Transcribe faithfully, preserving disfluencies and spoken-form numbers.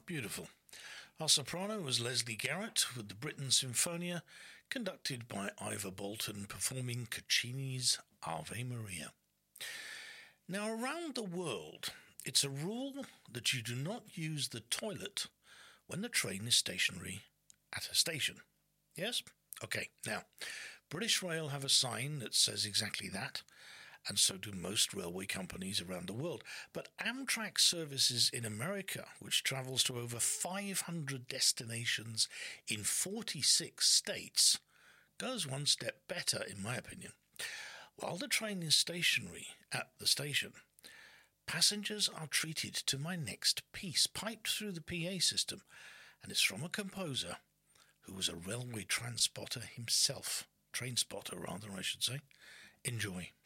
Beautiful. Our soprano was Leslie Garrett with the Britten Sinfonia, conducted by Ivor Bolton, performing Caccini's Ave Maria. Now, around the world, it's a rule that you do not use the toilet when the train is stationary at a station. Yes? Okay, now, British Rail have a sign that says exactly that, and so do most railway companies around the world. But Amtrak services in America, which travels to over five hundred destinations in forty-six states, goes one step better, in my opinion. While the train is stationary at the station, passengers are treated to my next piece, piped through the P A system, and it's from a composer who was a railway transporter himself. Train spotter, rather, I should say. Enjoy.